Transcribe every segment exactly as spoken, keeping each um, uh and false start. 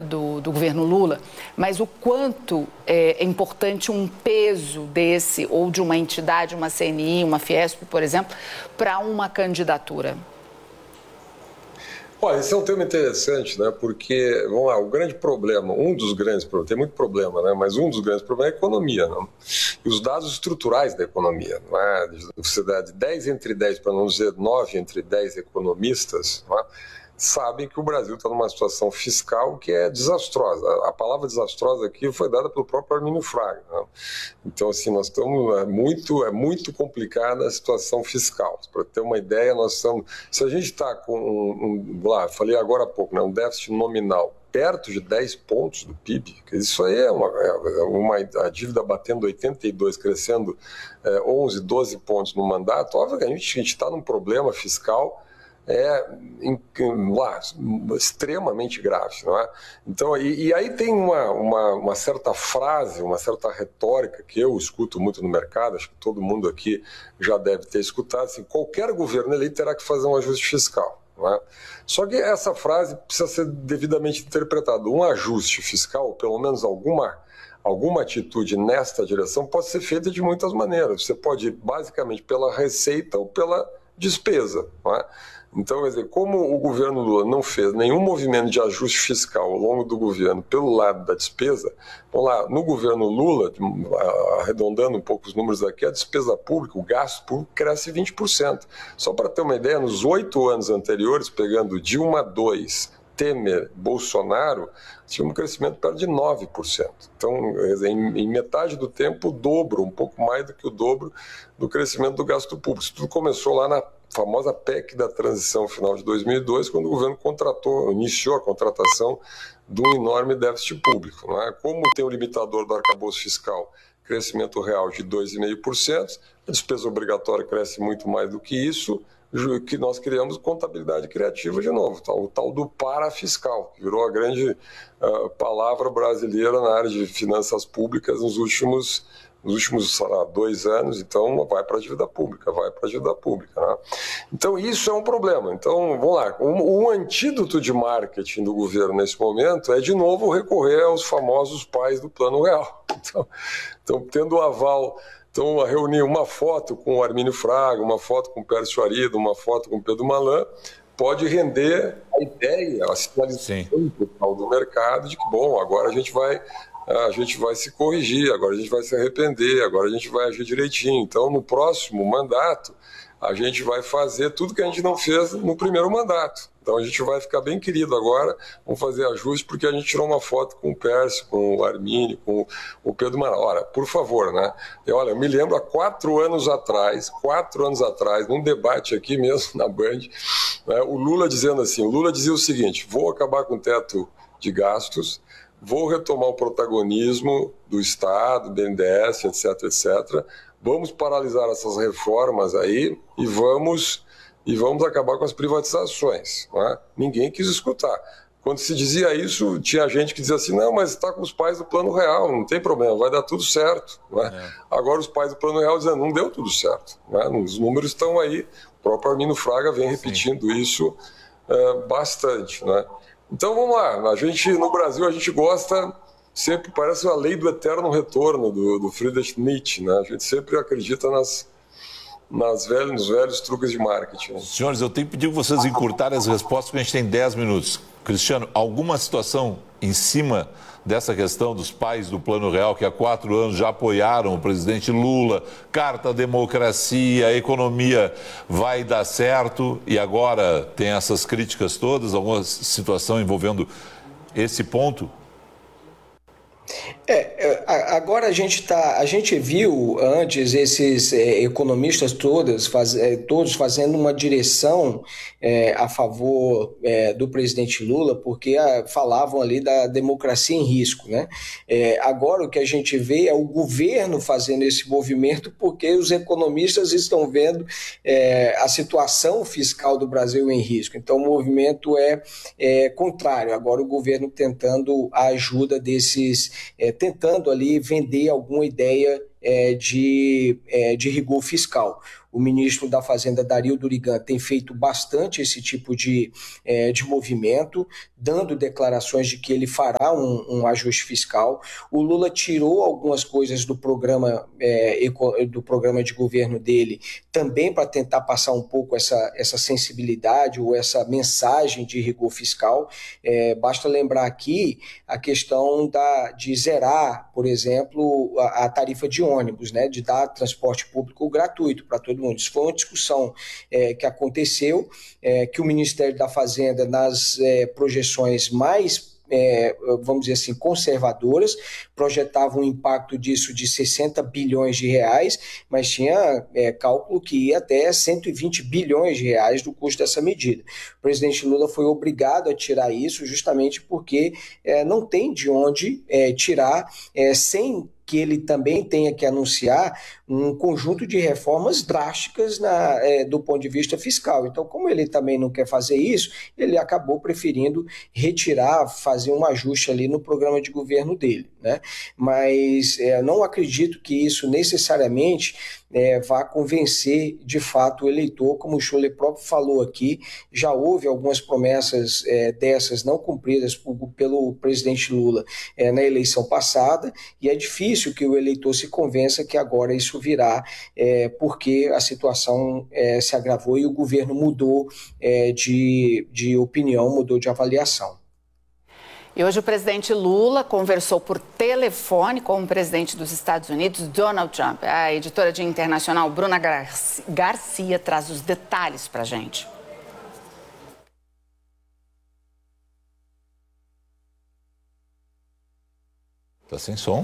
do, do governo Lula, mas o quanto é, é importante um peso desse, ou de uma entidade, uma C N I, uma Fiesp, por exemplo, para uma candidatura? Olha, esse é um tema interessante, né? Porque, vamos lá, o grande problema, um dos grandes problemas, tem muito problema, né? Mas um dos grandes problemas é a economia, não? E os dados estruturais da economia, não é? Você dá de dez entre dez, para não dizer nove entre dez economistas, não é? Sabem que o Brasil está numa situação fiscal que é desastrosa. A palavra desastrosa aqui foi dada pelo próprio Armínio Fraga, né? Então, assim, nós estamos é muito, é muito complicada a situação fiscal. Para ter uma ideia, nós estamos, se a gente está com um, um, lá, falei agora há pouco, né, um déficit nominal perto de dez pontos do P I B, que isso aí é uma, é uma a dívida batendo oitenta e dois, crescendo é, onze, doze pontos no mandato, óbvio que a gente está num problema fiscal é lá, extremamente grave, não é? Então, e, e aí tem uma, uma, uma certa frase, uma certa retórica que eu escuto muito no mercado, acho que todo mundo aqui já deve ter escutado, assim, qualquer governo eleito terá que fazer um ajuste fiscal, não é? Só que essa frase precisa ser devidamente interpretada. Um ajuste fiscal, pelo menos alguma, alguma atitude nesta direção, pode ser feita de muitas maneiras. Você pode ir basicamente pela receita ou pela despesa, não é? Então, quer dizer, como o governo Lula não fez nenhum movimento de ajuste fiscal ao longo do governo pelo lado da despesa, vamos lá, no governo Lula, arredondando um pouco os números aqui, a despesa pública, o gasto público cresce vinte por cento. Só para ter uma ideia, nos oito anos anteriores, pegando Dilma dois, Temer, Bolsonaro, tinha um crescimento perto de nove por cento. Então, em metade do tempo, o dobro, um pouco mais do que o dobro do crescimento do gasto público. Isso tudo começou lá na famosa P E C da transição final de dois mil e dois, quando o governo contratou, iniciou a contratação de um enorme déficit público, não é? Como tem o limitador do arcabouço fiscal, crescimento real de dois vírgula cinco por cento, a despesa obrigatória cresce muito mais do que isso, que nós criamos contabilidade criativa de novo, o tal do parafiscal, que virou a grande uh, palavra brasileira na área de finanças públicas nos últimos, nos últimos sei lá, dois anos. Então vai para a dívida pública, vai para a dívida pública, né? Então isso é um problema. Então vamos lá, um, um antídoto de marketing do governo nesse momento é de novo recorrer aos famosos pais do Plano Real. Então, então tendo o aval. Então, reunir uma foto com o Armínio Fraga, uma foto com o Pércio Arida, uma foto com o Pedro Malan, pode render a ideia, a sinalização total do mercado de que, bom, agora a gente vai, a gente vai se corrigir, agora a gente vai se arrepender, agora a gente vai agir direitinho. Então, no próximo mandato, a gente vai fazer tudo que a gente não fez no primeiro mandato. Então a gente vai ficar bem querido agora, vamos fazer ajuste, porque a gente tirou uma foto com o Pércio, com o Armínio, com o Pedro Malan. Ora, por favor, né? Eu, olha, eu me lembro há quatro anos atrás, quatro anos atrás, num debate aqui mesmo na Band, né, o Lula dizendo assim, o Lula dizia o seguinte, vou acabar com o teto de gastos, vou retomar o protagonismo do Estado, B N D E S, etc, etcétera, vamos paralisar essas reformas aí e vamos... e vamos acabar com as privatizações, não é? Ninguém quis escutar. Quando se dizia isso, tinha gente que dizia assim, não, mas está com os pais do Plano Real, não tem problema, vai dar tudo certo, não é? É. Agora os pais do Plano Real dizendo, não deu tudo certo, não é? Os números estão aí, o próprio Armínio Fraga vem repetindo Sim. isso uh, bastante, não é? Então vamos lá, a gente, no Brasil a gente gosta, sempre parece a lei do eterno retorno do, do Friedrich Nietzsche, né? A gente sempre acredita nas... Nas velhos, nos velhos truques de marketing. Senhores, eu tenho que pedir que vocês encurtarem as respostas, porque a gente tem dez minutos. Cristiano, alguma situação em cima dessa questão dos pais do Plano Real, que há quatro anos já apoiaram o presidente Lula, carta democracia, a economia vai dar certo, e agora tem essas críticas todas, alguma situação envolvendo esse ponto? É, agora a gente tá, a gente viu antes esses é, economistas todos, faz, é, todos fazendo uma direção é, a favor é, do presidente Lula, porque a, falavam ali da democracia em risco, né? É, agora o que a gente vê é o governo fazendo esse movimento, porque os economistas estão vendo é, a situação fiscal do Brasil em risco. Então o movimento é, é contrário. Agora o governo tentando a ajuda desses É, tentando ali vender alguma ideia é, de, é, de rigor fiscal. O o ministro da Fazenda, Dario Durigan, tem feito bastante esse tipo de, é, de movimento, dando declarações de que ele fará um, um ajuste fiscal. O Lula tirou algumas coisas do programa, é, do programa de governo dele, também para tentar passar um pouco essa, essa sensibilidade ou essa mensagem de rigor fiscal. É, basta lembrar aqui a questão da, de zerar, por exemplo, a, a tarifa de ônibus, né, de dar transporte público gratuito para todo mundo. Isso foi uma discussão é, que aconteceu, é, que o Ministério da Fazenda, nas é, projeções mais É, vamos dizer assim, conservadoras, projetavam um impacto disso de sessenta bilhões de reais, mas tinha é, cálculo que ia até cento e vinte bilhões de reais do custo dessa medida. O presidente Lula foi obrigado a tirar isso justamente porque é, não tem de onde é, tirar é, sem que ele também tenha que anunciar um conjunto de reformas drásticas na, é, do ponto de vista fiscal. Então, como ele também não quer fazer isso, ele acabou preferindo retirar, fazer um ajuste ali no programa de governo dele, né? Mas é, não acredito que isso necessariamente é, vá convencer de fato o eleitor, como o Scholler próprio falou aqui. Já houve algumas promessas é, dessas não cumpridas por, pelo presidente Lula é, na eleição passada, e é difícil que o eleitor se convença que agora isso virá, é, porque a situação é, se agravou e o governo mudou é, de, de opinião, mudou de avaliação. E hoje o presidente Lula conversou por telefone com o presidente dos Estados Unidos, Donald Trump. A editora de internacional Bruna Garcia traz os detalhes para a gente. Tá sem som?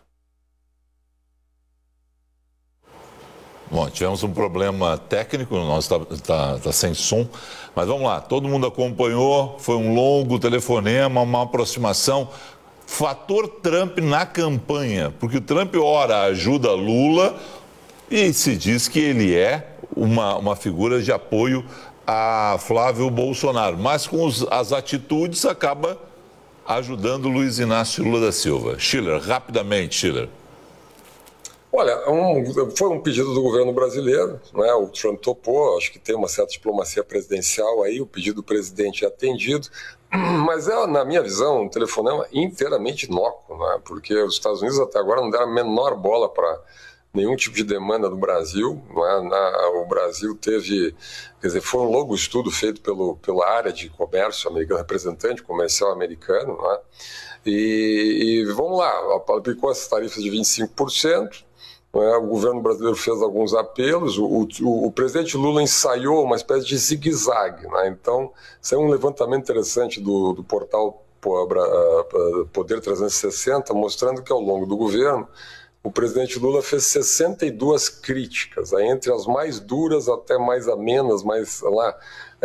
Bom, tivemos um problema técnico, nós está tá, tá sem som, mas vamos lá, todo mundo acompanhou, foi um longo telefonema, uma aproximação. Fator Trump na campanha, porque o Trump, ora, ajuda Lula e se diz que ele é uma, uma figura de apoio a Flávio Bolsonaro, mas com os, as atitudes acaba ajudando Luiz Inácio Lula da Silva. Schiller, rapidamente, Schiller. Olha, um, foi um pedido do governo brasileiro, né? O Trump topou, acho que tem uma certa diplomacia presidencial aí, o pedido do presidente é atendido, mas é, na minha visão, um telefonema inteiramente inócuo, né? Porque os Estados Unidos até agora não deram a menor bola para nenhum tipo de demanda do Brasil, não é? Na, o Brasil teve, quer dizer, foi um longo estudo feito pelo, pela área de comércio americano, representante comercial americano, não é? E, e vamos lá, aplicou essas tarifas de vinte e cinco por cento, é, o governo brasileiro fez alguns apelos, o, o, o presidente Lula ensaiou uma espécie de zigue-zague, né? Então, isso é um levantamento interessante do, do portal Poder trezentos e sessenta, mostrando que ao longo do governo, o presidente Lula fez sessenta e duas críticas, aí, entre as mais duras até mais amenas, mais lá,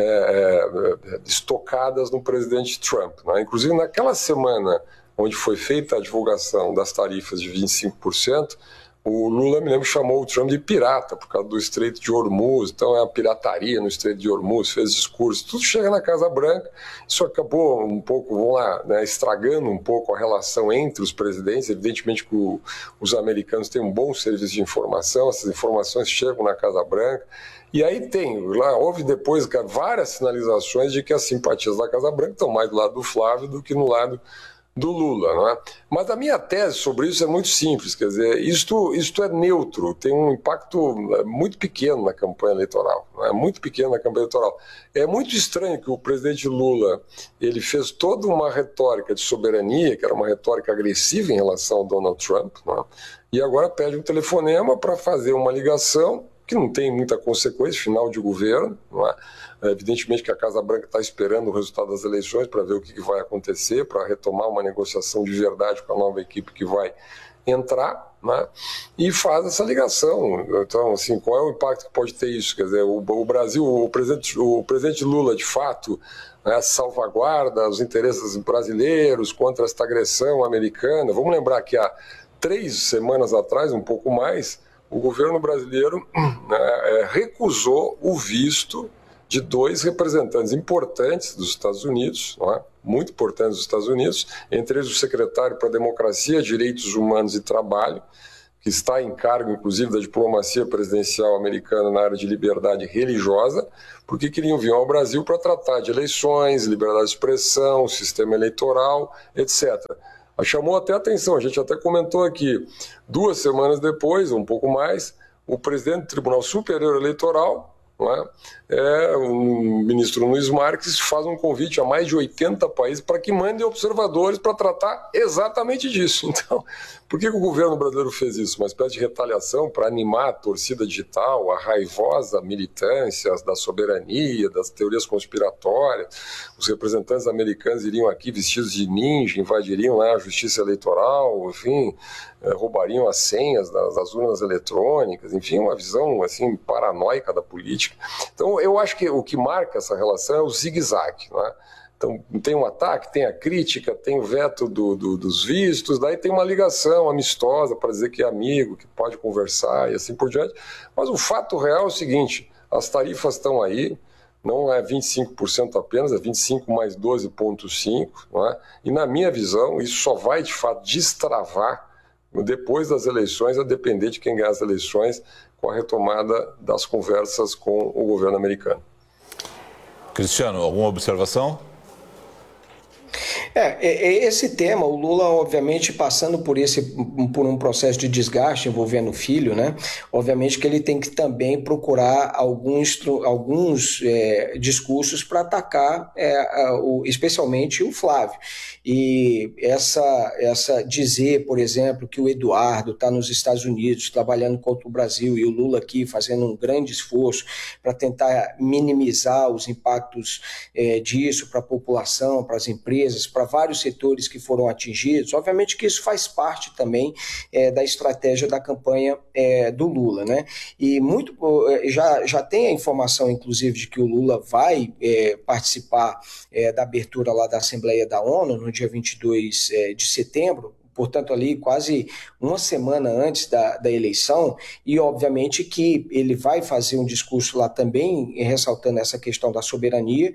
é, é, estocadas no presidente Trump, né? Inclusive, naquela semana onde foi feita a divulgação das tarifas de vinte e cinco por cento, o Lula, me lembro, chamou o Trump de pirata por causa do Estreito de Hormuz, então é a pirataria no Estreito de Hormuz, fez discurso, tudo chega na Casa Branca. Isso acabou um pouco, vamos lá, né, estragando um pouco a relação entre os presidentes. Evidentemente que o, os americanos têm um bom serviço de informação, essas informações chegam na Casa Branca, e aí tem, lá houve depois cara, várias sinalizações de que as simpatias da Casa Branca estão mais do lado do Flávio do que no lado do Lula, não é? Mas a minha tese sobre isso é muito simples, quer dizer, isto, isto é neutro, tem um impacto muito pequeno na campanha eleitoral, não é? Muito pequeno na campanha eleitoral. É muito estranho que o presidente Lula, ele fez toda uma retórica de soberania, que era uma retórica agressiva em relação ao Donald Trump, não é? E agora pede um telefonema para fazer uma ligação que não tem muita consequência, final de governo, não é? Evidentemente que a Casa Branca está esperando o resultado das eleições para ver o que vai acontecer, para retomar uma negociação de verdade com a nova equipe que vai entrar, né? E faz essa ligação. Então, assim, qual é o impacto que pode ter isso? Quer dizer, o, o Brasil, o presidente, o presidente Lula, de fato, né, salvaguarda os interesses brasileiros contra esta agressão americana. Vamos lembrar que há três semanas atrás, um pouco mais, o governo brasileiro né, recusou o visto de dois representantes importantes dos Estados Unidos, não é? Muito importantes dos Estados Unidos, entre eles o secretário para a Democracia, Direitos Humanos e Trabalho, que está em cargo, inclusive, da diplomacia presidencial americana na área de liberdade religiosa, porque queriam vir ao Brasil para tratar de eleições, liberdade de expressão, sistema eleitoral, etcétera. Chamou até a atenção, a gente até comentou aqui, duas semanas depois, um pouco mais, o presidente do Tribunal Superior Eleitoral, não é? É, o ministro Nunes Marques faz um convite a mais de oitenta países para que mandem observadores para tratar exatamente disso. Então, por que, que o governo brasileiro fez isso? Uma espécie de retaliação para animar a torcida digital, a raivosa militância da soberania, das teorias conspiratórias. Os representantes americanos iriam aqui vestidos de ninja, invadiriam lá a justiça eleitoral, enfim, roubariam as senhas das, das urnas eletrônicas, enfim, uma visão assim paranoica da política. Então, eu acho que o que marca essa relação é o zigue-zague, não é? Então, tem um ataque, tem a crítica, tem o veto do, do, dos vistos, daí tem uma ligação amistosa para dizer que é amigo, que pode conversar e assim por diante. Mas o fato real é o seguinte, as tarifas estão aí, não é vinte e cinco por cento apenas, é vinte e cinco mais doze vírgula cinco por cento, não é? E na minha visão, isso só vai de fato destravar depois das eleições, a depender de quem ganhar as eleições, com a retomada das conversas com o governo americano. Cristiano, alguma observação? É, esse tema, o Lula, obviamente, passando por, esse, por um processo de desgaste envolvendo o filho, né? Obviamente que ele tem que também procurar alguns, alguns é, discursos para atacar, é, o, especialmente o Flávio. E essa, essa dizer, por exemplo, que o Eduardo está nos Estados Unidos trabalhando contra o Brasil e o Lula aqui fazendo um grande esforço para tentar minimizar os impactos é, disso para a população, para as empresas, para vários setores que foram atingidos, obviamente que isso faz parte também é, da estratégia da campanha é, do Lula, né? E muito, já, já tem a informação, inclusive, de que o Lula vai é, participar é, da abertura lá da Assembleia da ONU no dia vinte e dois é, de setembro, portanto ali quase uma semana antes da, da eleição, e obviamente que ele vai fazer um discurso lá também, ressaltando essa questão da soberania,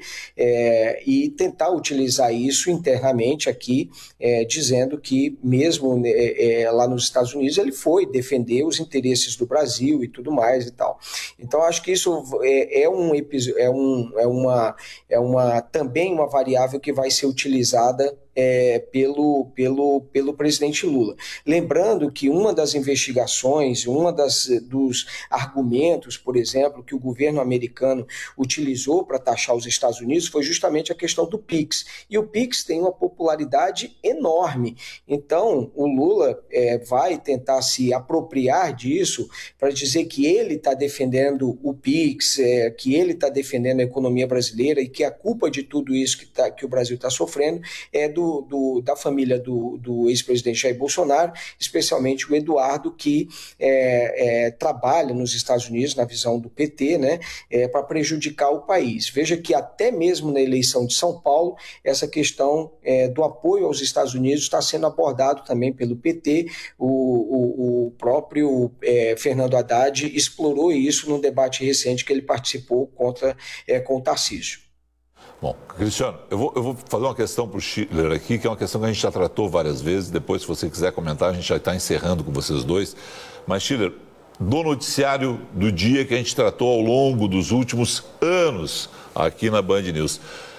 é, e tentar utilizar isso internamente aqui, é, dizendo que mesmo é, é, lá nos Estados Unidos ele foi defender os interesses do Brasil e tudo mais e tal. Então acho que isso é, é, um, é, um, é, uma, é uma, também uma variável que vai ser utilizada É, pelo, pelo, pelo presidente Lula. Lembrando que uma das investigações, uma das, dos argumentos, por exemplo, que o governo americano utilizou para taxar os Estados Unidos foi justamente a questão do Pix. E o Pix tem uma popularidade enorme. Então, o Lula é, vai tentar se apropriar disso para dizer que ele está defendendo o Pix, é, que ele está defendendo a economia brasileira e que a culpa de tudo isso que, tá, que o Brasil está sofrendo é do Do, do, da família do, do ex-presidente Jair Bolsonaro, especialmente o Eduardo, que é, é, trabalha nos Estados Unidos, na visão do P T, né, é, para prejudicar o país. Veja que até mesmo na eleição de São Paulo, essa questão é, do apoio aos Estados Unidos está sendo abordado também pelo P T. O, o, o próprio é, Fernando Haddad explorou isso num debate recente que ele participou contra, é, com o Tarcísio. Bom, Cristiano, eu vou, eu vou fazer uma questão para o Schiller aqui, que é uma questão que a gente já tratou várias vezes. Depois, se você quiser comentar, a gente já está encerrando com vocês dois. Mas, Schiller, do noticiário do dia que a gente tratou ao longo dos últimos anos aqui na Band News.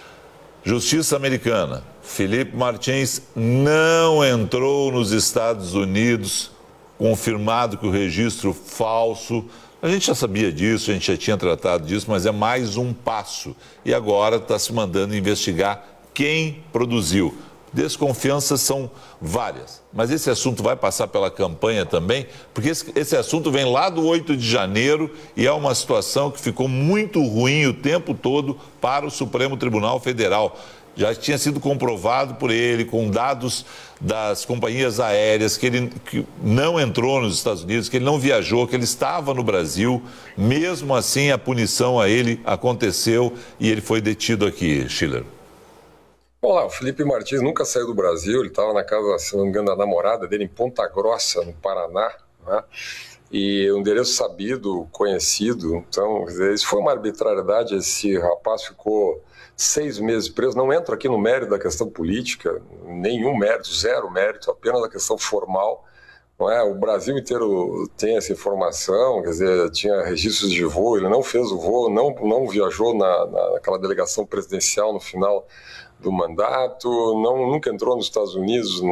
Justiça americana, Felipe Martins não entrou nos Estados Unidos, confirmado que o registro falso. A gente já sabia disso, a gente já tinha tratado disso, mas é mais um passo. E agora está se mandando investigar quem produziu. Desconfianças são várias, mas esse assunto vai passar pela campanha também, porque esse, esse assunto vem lá do oito de janeiro e é uma situação que ficou muito ruim o tempo todo para o Supremo Tribunal Federal. Já tinha sido comprovado por ele, com dados das companhias aéreas, que ele que não entrou nos Estados Unidos, que ele não viajou, que ele estava no Brasil. Mesmo assim, a punição a ele aconteceu e ele foi detido aqui, Schiller. Bom, lá, o Felipe Martins nunca saiu do Brasil, ele estava na casa, se não me engano, da namorada dele em Ponta Grossa, no Paraná, né? E um endereço sabido, conhecido. Então, isso foi uma arbitrariedade. Esse rapaz ficou seis meses preso. Não entro aqui no mérito da questão política, nenhum mérito, zero mérito, apenas a questão formal. não é? O Brasil inteiro tem essa informação, quer dizer, tinha registros de voo, ele não fez o voo, não, não viajou na, naquela delegação presidencial no final do mandato, não, nunca entrou nos Estados Unidos